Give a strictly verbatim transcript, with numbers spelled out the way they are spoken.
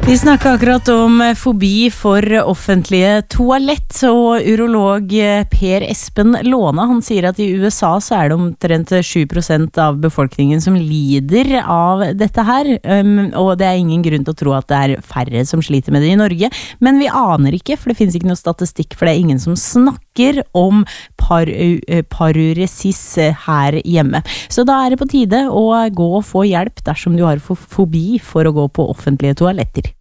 Vi snakket akkurat om fobi for offentlige toalett, og urolog Per Espen Låne, han sier at i U S A så er det omtrent sju prosent av befolkningen som lider av dette her, um, og det er ingen grunn til å tro at det er færre som sliter med det i Norge, men vi aner ikke, for det finnes ikke noe statistikk, for det er ingen som snakker om par, paruresis her hjemme. Så da er det på tide å gå og få hjelp dersom du har fobi for å gå på offentlige toaletter.